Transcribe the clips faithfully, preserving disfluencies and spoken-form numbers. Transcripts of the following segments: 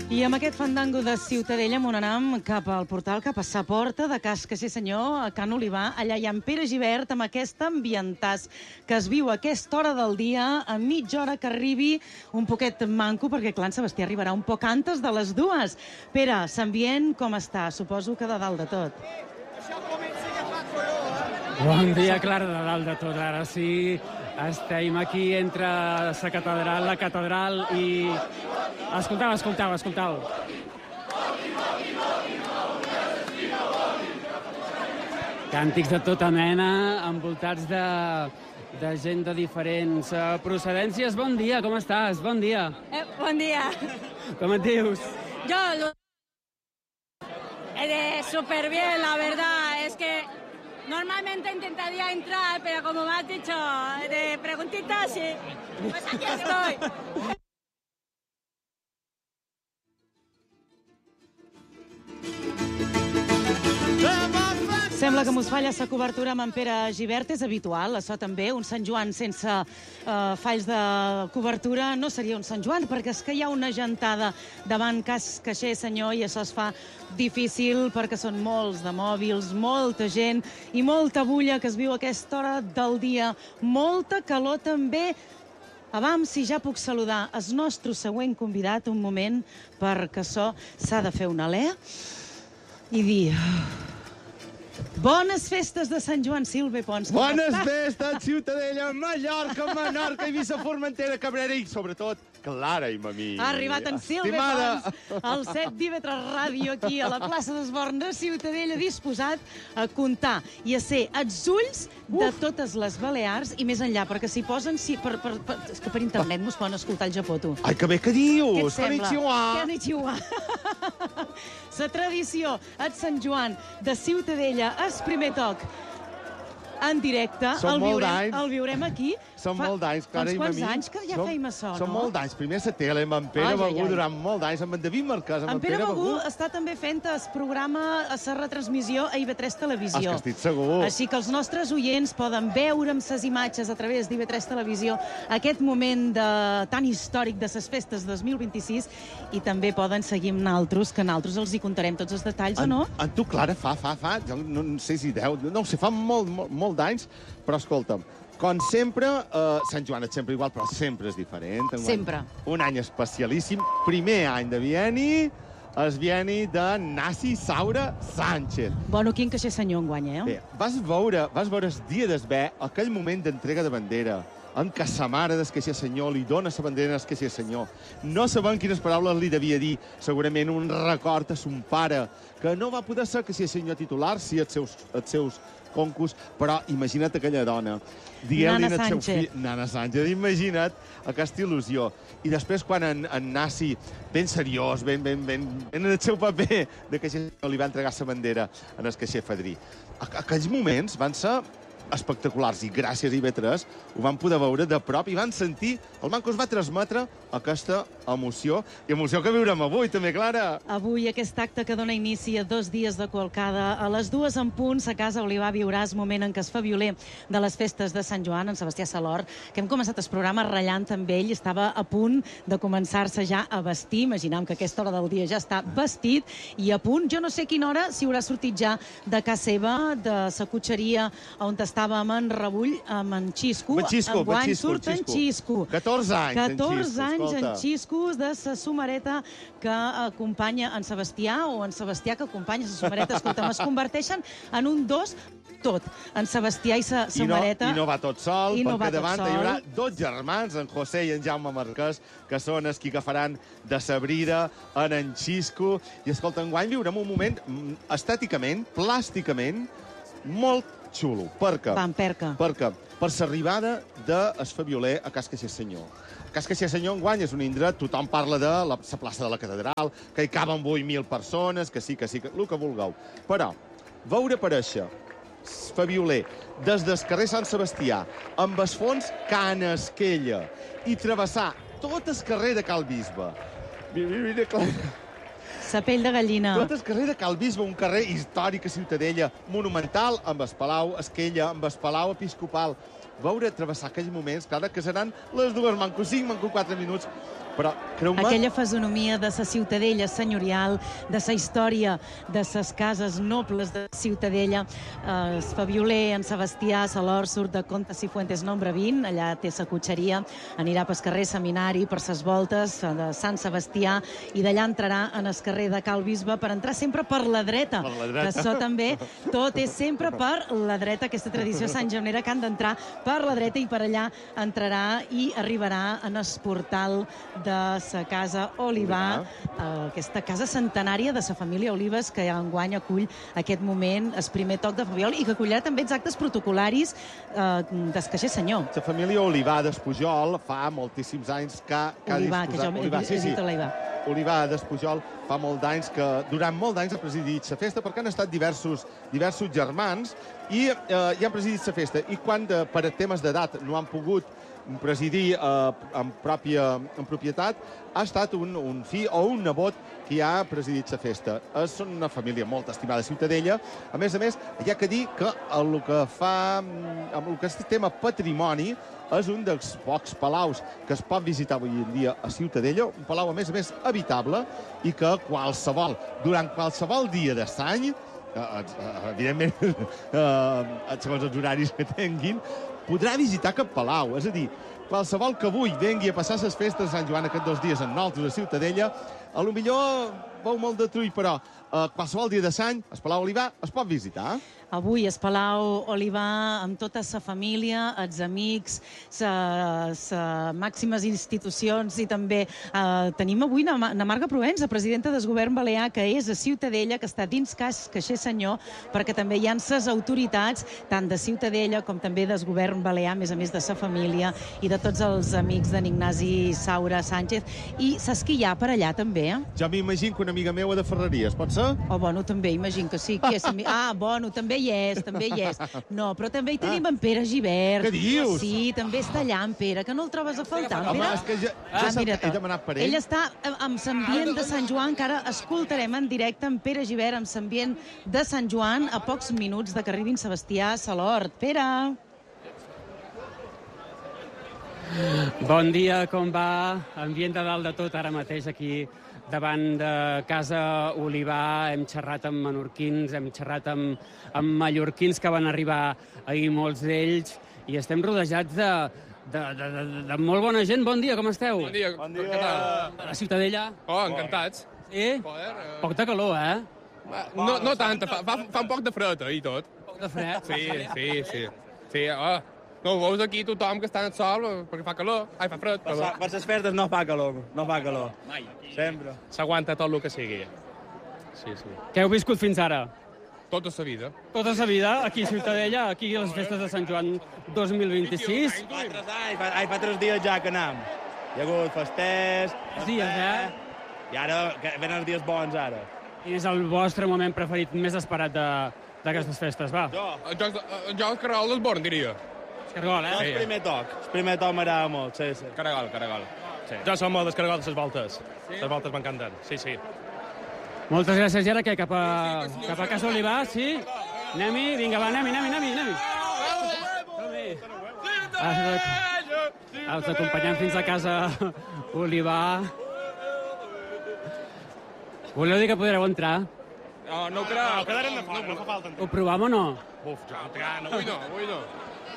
I amb aquest fandango de Ciutadella m'on anam cap al portal, cap a sa porta de Cas Caixer Senyor, a Can Olivar. Allà hi ha en Pere Gibert amb aquest ambientàs que es viu a aquesta hora del dia, a mitja hora que arribi un poquet manco, perquè clar, en Sebastià arribarà un poc antes de les dues. Pere, s'ambient com està? Suposo que de dalt de tot. Bon dia, Clara, de dalt de tot. Ara sí, estem aquí entre la catedral, la catedral i... Escoltau, escoltau, escoltau. Càntics de tota mena, envoltats de, de gent de diferents uh, procedències. Bon dia, com estàs? Bon dia. Eh, bon dia. Com et dius? Yo, lo... eh, súper bien, la verdad. Es que normalmente intentaría entrar, pero como me has dicho de preguntitas, sí. Pues aquí estoy. Sembla que mos falla sa cobertura amb en Pere Gibert, és habitual, això també, un Sant Joan sense eh, falls de cobertura no seria un Sant Joan, perquè és que hi ha una gentada davant Cas Caixer Senyor i això es fa difícil perquè són molts de mòbils, molta gent i molta bulla que es viu a aquesta hora del dia, molta calor també. Abans, si ja puc saludar el nostre següent convidat, un moment, perquè això s'ha de fer una alè i dir... Bones festes de Sant Joan, Silve Pons. Bones festes, Ciutadella, Mallorca, Menorca, Eivissa, Formentera, Cabrera i, sobretot, Clara i Mamí. Ha arribat en Silve Pons, al set d'I V tres Ràdio, aquí a la plaça d'Esborn de Ciutadella, disposat a comptar i a ser els ulls de totes les Balears i més enllà, perquè s'hi posen... Si, per, per, per, és que per internet mos poden escoltar el Japó, tu. Ai, que bé que dius! Què et sembla? Konnichiwa! Konnichiwa! La tradició, el Sant Joan de Ciutadella, el primer toc en directe, Som el molt viurem, d'anys. el viurem aquí. Són Fa molt d'anys, Clara uns i quants Mamí. anys que ja Som- feim això, Són no? molt d'anys. Primer a la tele, amb en Pere Ai, ai, Begú, ai. durant molt d'anys, amb en David Marquès, amb En en Pere Begú Begú. està també fent el programa a la retransmissió a I V tres Televisió. És que estic segur. Així que els nostres oients poden veure amb ses imatges a través d'I V tres Televisió aquest moment de, tan històric de ses festes dos mil vint-i-sis i també poden seguir amb naltros, que naltros els hi contarem tots els detalls, o no? En tu, Clara, fa, fa, fa, jo no, no sé si deu, no ho sé, fa molt, molt, molt d'anys, però escolta'm, com sempre, eh, Sant Joan és sempre igual, però sempre és diferent. Enguany, Sempre. Un any especialíssim, primer any de bienni, el bienni de Nasi Saura Sánchez. Bueno, quin caixer senyor enguany, eh? Bé, vas veure, vas veure el dia d'esbé, aquell moment d'entrega de bandera, en què sa mare del Caixer Senyor li dona la bandera al Caixer Senyor. No sabem quines paraules li devia dir, segurament un record a son pare, que no va poder ser Caixer Senyor titular, sí, els seus, els seus concurs, però imagina't aquella dona, dient-li Nana al seu Sánchez. fill... Nana Sánchez, imagina't aquesta il·lusió. I després, quan en, en Nasi, ben seriós, ben, ben, ben, en el seu paper de Caixer Senyor, li va entregar la bandera en el Caixer Fadrí. Aquells moments van ser espectaculars i gràcies a I V tres ho van poder veure de prop i van sentir, el Manco es va transmetre aquesta emoció, i emoció que viurem avui també, Clara. Avui aquest acte que dona inici a dos dies de colcada. A les dues en punt, a casa Olivar viuràs moment en què es fa violer de les festes de Sant Joan, en Sebastià Salor, que hem començat el programa ratllant amb ell, estava a punt de començar-se ja a vestir, imaginem que a aquesta hora del dia ja està vestit, i a punt, jo no sé a quina hora, si haurà sortit ja de casa seva, de sa cotxeria on estava amb en Rebull, amb en Xisco. Amb en Xisco, Enguany amb en Xisco, surt en Xisco. catorze anys, en catorze Xisco, anys en escolta. Xisco de sa sumareta que acompanya en Sebastià, o en Sebastià que acompanya sa sumareta. Escolta'm, es converteixen en un dos tot. En Sebastià i sa I no, sumareta. I no va tot sol, I no va perquè tot davant sol. hi haurà dos germans, en José i en Jaume Marquès, que són els qui que faran de Sabrida en en Xisco. I escolta, enguany viurem un moment mm, estèticament, plàsticament, molt xulo. Per què? Pamperca. Perquè per l'arribada del Fabioler a Cas Caixer Senyor. Cas Caixer Senyor enguany és un indret, tothom parla de la, la plaça de la catedral, que hi caben vuit mil persones, que sí, que sí, que, el que vulgueu. Però veure aparèixer Fabioler des del carrer Sant Sebastià amb el fons Can Esquella i travessar tot el carrer de Cal Bisbe. Mira, mira, mira, clar. Sa pell de gallina. Tot el carrer de Cal Bisbe, un carrer històric a Ciutadella, monumental, amb el Palau Esquella, amb el Palau Episcopal. veure travessar aquells moments, clar que seran les dues, manco cinc, manco quatre minuts, però creu-me... Aquella fisonomia de la ciutadella senyorial, de la història de les cases nobles de Ciutadella, eh, el Fabioler, en Sebastià, Salor, surt de Conte Cifuentes nombre vint, allà té sa cotxeria, anirà pel carrer Seminari, per ses voltes de Sant Sebastià, i d'allà entrarà en el carrer de Cal Bisbe per entrar sempre per la dreta. Per la dreta. Que això també, tot és sempre per la dreta, aquesta tradició santjaunera que han d'entrar per la dreta, i per allà entrarà i arribarà en el portal de sa casa Olivà, aquesta casa centenària de sa família Olives, que enguany acull aquest moment, el primer toc de Fabiol, i que acollirà també els actes protocolaris eh, d'Escaixer Senyor. La família Olivà d'Espujol fa moltíssims anys que, que Olivà, ha disposat... que jo Olivà, he, he dit Olivà. Olivà d'Espujol fa molt d'anys que, durant molt d'anys ha presidit la festa, perquè han estat diversos, diversos germans i eh, hi han presidit la festa. I quan, de, per temes d'edat, no han pogut presidir eh, en, pròpia, en propietat, ha estat un, un fill o un nebot qui ha presidit la festa. És una família molt estimada a Ciutadella. A més a més, hi ha que dir que el que fa, amb el que és el tema patrimoni, és un dels pocs palaus que es pot visitar avui en dia a Ciutadella, un palau, a més a més, habitable, i que qualsevol, durant qualsevol dia de l'any, eh, evidentment, eh, segons els horaris que tinguin, podrà visitar aquest palau. És a dir, qualsevol que avui vengui a passar les festes de Sant Joan aquests dos dies amb nosaltres a Ciutadella, a lo millor veu molt de trull, però eh, qualsevol dia de l'any, el Palau Olivà es pot visitar. Avui el Palau Olivà, amb tota sa família, els amics, les màximes institucions, i també eh, tenim avui na, na Marga Provenç, la presidenta del govern balear, que és a Ciutadella, que està dins cas Caixer Senyor, perquè també hi ha les autoritats, tant de Ciutadella com també del govern balear, a més a més de sa família i de tots els amics d'en Ignasi Saura Sánchez, i saps qui hi ha per allà també? Eh? Ja m'imagino que una amiga meva de Ferreries, pot ser? Oh, bueno, també, imagino que sí. Que és... Ah, bueno, també hi és, també hi és. No, però també hi tenim ah. en Pere Gibert. Què dius? Sí, també està allà en Pere, que no el trobes a faltar, en Pere? Home, és que ja, ja ah, mira, he demanat per ell. Ell està amb l'ambient de Sant Joan, que ara escoltarem en directe en Pere Gibert, amb l'ambient de Sant Joan, a pocs minuts de que arribin Sebastià Salort. Pere! Bon dia, com va? Ambient de dalt de tot ara mateix aquí davant de Casa Olivà. Hem xerrat amb menorquins, hem xerrat amb, amb mallorquins que van arribar ahir, molts d'ells, i estem rodejats de, de, de, de, de molt bona gent. Bon dia, com esteu? Bon dia, bon dia. Què tal? A la Ciutadella? Oh, encantats. Sí? Poder, uh... Poc de calor, eh? No, no tant, fa, fa, fa un poc de fred, eh, i tot. Poc de fred? Sí, sí, sí. Sí, oh. No ho veus aquí tothom que està en el sol perquè fa calor. Ai, fa fred, per, calor. Per les festes no fa calor, no fa calor. Mai. Sempre. S'aguanta tot el que sigui. Sí, sí. Què heu viscut fins ara? Tota la vida. Tota la vida, aquí a Ciutadella, aquí a les festes de Sant Joan dos mil vint-i-sis. Fa tres anys, fa, ai, fa tres dies ja que anem. Hi ha hagut festers... Dies, eh? I ara, que venen els dies bons, ara. Quin és el vostre moment preferit, més esperat d'aquestes festes, va? Jo. Jo, jo el caragol del Born, diria. Caragol, eh? El primer toc. El primer toc m'agrada molt, sí, sí. Caragol, caragol. Sí. Jo som molt del caragol de les voltes. Sí? Les voltes m'encanten, sí, sí. Moltes gràcies, i ara què? Cap a, cap a Casa Olivà, sí? Anem-hi, vinga, va, anem-hi, anem-hi, anem-hi, anem-hi. Som-hi. Els acompanyem fins a Casa Olivà. Voleu dir que podreu entrar? No, no ho crec. No, quedarem de fora, no fa falta entrar. Ho provem o no? Uf, ja, ja, no, avui no, avui no.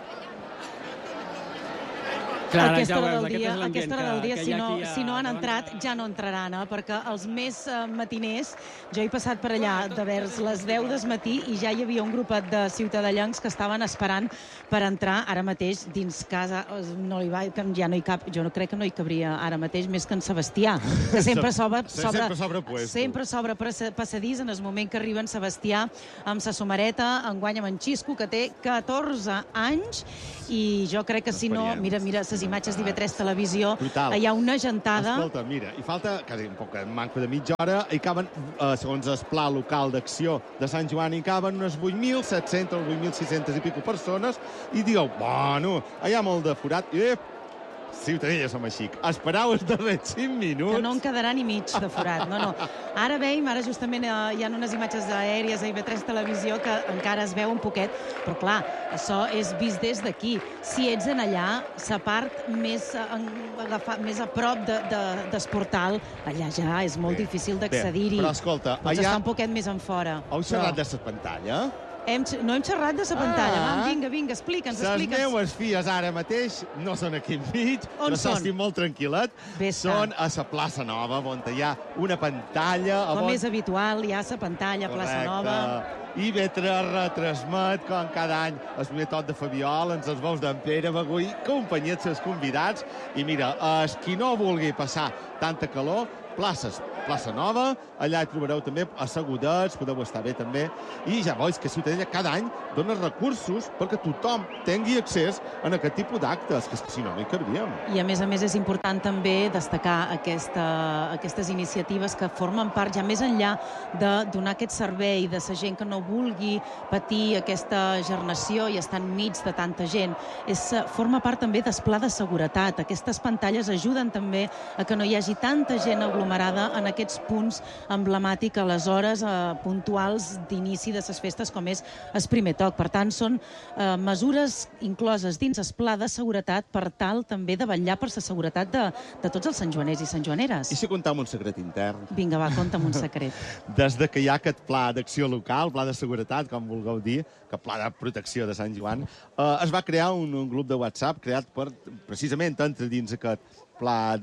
Clar, a aquesta hora del dia, a aquesta hora del dia si, no, si no han entrat, ja no entraran, eh? Perquè els més uh, matiners, jo he passat per allà de vers les deu del matí i ja hi havia un grupet de ciutadellencs que estaven esperant per entrar ara mateix dins casa. No hi va, ja no hi cap, jo no crec que no hi cabria ara mateix més que en Sebastià, que sempre s'obre sempre s'obre sempre s'obre passadís en el moment que arriba en Sebastià amb sa somareta, enguany amb en Xisco, que té catorze anys, i jo crec que si no, mira, mira, les imatges d'I V tres Televisió, brutal. Hi ha una gentada. Escolta, mira, i falta quasi un poc, manco de mitja hora, hi caben, eh, segons el pla local d'acció de Sant Joan, hi caben unes vuit mil set-centes o vuit mil sis-centes i pico persones, i dieu, bueno, hi ha molt de forat. I, Ciutadella som així. Esperau els darrers cinc minuts. Que no en quedarà ni mig de forat. No, no. Ara veiem, ara justament eh, hi ha unes imatges aèries a I V tres Televisió que encara es veu un poquet, però clar, això és vist des d'aquí. Si ets en allà, la part més, en, agafar, més a prop de, de, d'Esportal, allà ja és molt Bé, difícil d'accedir-hi. Però escolta, Pots allà... estar un poquet més en fora. Heu xerrat de la pantalla? Hem, no hem xerrat de la pantalla. Ah. Vam, vinga, vinga, explica'ns, Les explica'ns. meues filles ara mateix no són aquí enmig, On però són? estic molt tranquil·let. Ves-te. Són a la plaça Nova, on hi ha una pantalla... Com on... és habitual, hi ha la pantalla a Plaça Nova. I I V tres retransmet, com cada any, el primer tot de Fabiol, ens els veus d'en Pere Bagui, companyia dels convidats. I mira, es, qui no vulgui passar tanta calor, places, plaça Nova, allà hi trobareu també assegurats, podeu estar bé també, i ja veus que Ciutadella cada any dona recursos perquè tothom tingui accés a aquest tipus d'actes, que, és que si no, no hi cabríem. I a més a més és important també destacar aquesta, aquestes iniciatives que formen part, ja més enllà de donar aquest servei de la gent que no vulgui patir aquesta gernació i estar enmig de tanta gent. És, forma part també del pla de seguretat. Aquestes pantalles ajuden també a que no hi hagi tanta gent aglomerada en aquests punts emblemàtics a les hores eh, puntuals d'inici de les festes, com és el primer toc. Per tant, són eh, mesures incloses dins el pla de seguretat per tal també de vetllar per la seguretat de, de tots els santjoaners i santjoaneres. I si contem un secret intern? Vinga, va, conta'm un secret. Des de que hi ha aquest pla d'acció local, pla de seguretat, com vulgueu dir, que pla de protecció de Sant Joan, eh, es va crear un, un grup de WhatsApp creat per, precisament, entre dins aquest pla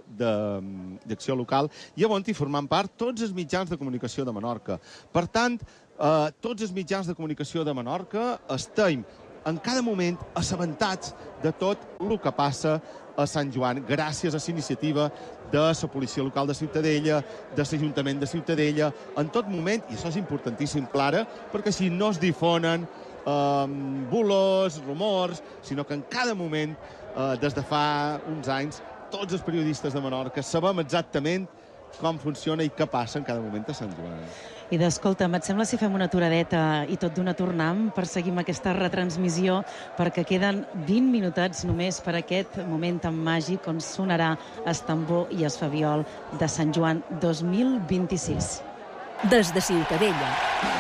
d'acció local, i on hi formen part tots els mitjans de comunicació de Menorca. Per tant, eh, tots els mitjans de comunicació de Menorca estem en cada moment assabentats de tot el que passa a Sant Joan, gràcies a la iniciativa de la policia local de Ciutadella, de l'Ajuntament de Ciutadella, en tot moment, i això és importantíssim, Clara, perquè si no es difonen eh, bulos, rumors, sinó que en cada moment, eh, des de fa uns anys, tots els periodistes de Menorca sabem exactament com funciona i què passa en cada moment a Sant Joan. I d'escolta'm, et sembla si fem una aturadeta i tot d'una tornam per seguir amb aquesta retransmissió, perquè queden vint minutets només per aquest moment tan màgic on sonarà el tambor i el fabiol de Sant Joan dos mil vint-i-sis. Des de Ciutadella.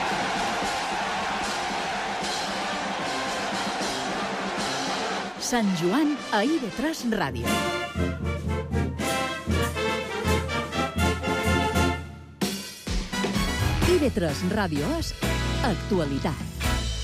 Sant Joan a I V tres Ràdio. I V tres Ràdio és actualitat.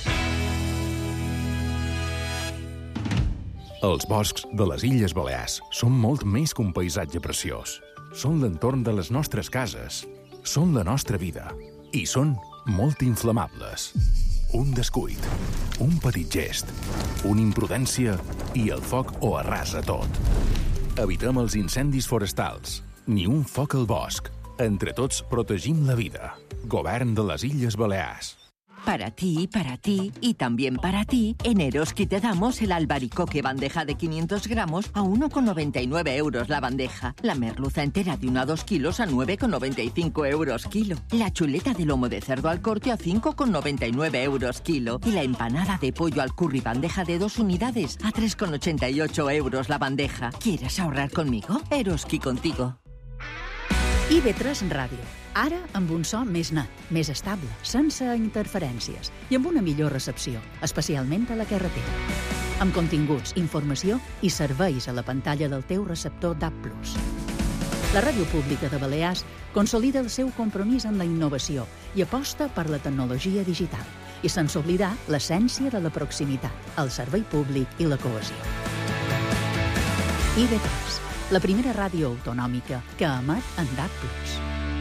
Els boscs de les Illes Balears són molt més que un paisatge preciós. Són l'entorn de les nostres cases, són la nostra vida i són molt inflamables. Un descuit, un petit gest, una imprudència i el foc ho arrasa tot. Evitem els incendis forestals, ni un foc al bosc. Entre tots protegim la vida. Govern de les Illes Balears. Para ti, para ti y también para ti, en Eroski te damos el albaricoque bandeja de quinientos gramos a uno con noventa y nueve euros la bandeja. La merluza entera de uno a dos kilos a nueve con noventa y cinco euros kilo. La chuleta de lomo de cerdo al corte a cinco con noventa y nueve euros kilo. Y la empanada de pollo al curry bandeja de dos unidades a tres con ochenta y ocho euros la bandeja. ¿Quieres ahorrar conmigo? Eroski contigo. I V tres Ràdio. Ara amb un so més net, més estable, sense interferències i amb una millor recepció, especialment a la carretera. Amb continguts, informació i serveis a la pantalla del teu receptor D A B plus. La Ràdio Pública de Balears consolida el seu compromís amb la innovació i aposta per la tecnologia digital i sense oblidar l'essència de la proximitat, el servei públic i la cohesió. I V tres, la primera ràdio autonòmica que emet en D A B plus.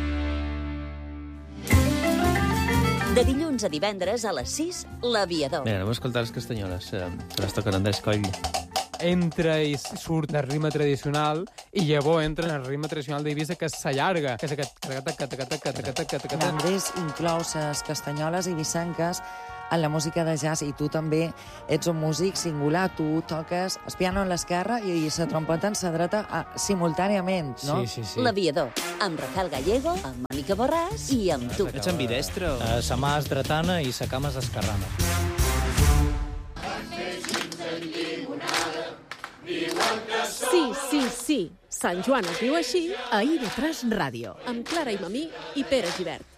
De dilluns a divendres a les sis, l'Aviador. Bé, anem a escoltar les castanyoles, eh, que les toquen Andrés Coll. Entra i surt el ritme tradicional i llavors entra en el ritme tradicional d'Eivissa, que s'allarga, que és aquest... Andrés inclou les castanyoles eivissenques en la música de jazz, i tu també ets un músic singular, tu toques el piano en l'esquerra i la trompeta en la dreta a, simultàniament, no? Sí, sí, sí. L'Aviador, amb Rafael Gallego, amb Mònica Borràs i amb tu. Ets ambidestre? Uh, sa mà és dretana i sa cama és esquerrana. Sí, sí, sí. Sant Joan es diu així a I V tres Ràdio. amb Clara Imamí i Pere Gibert.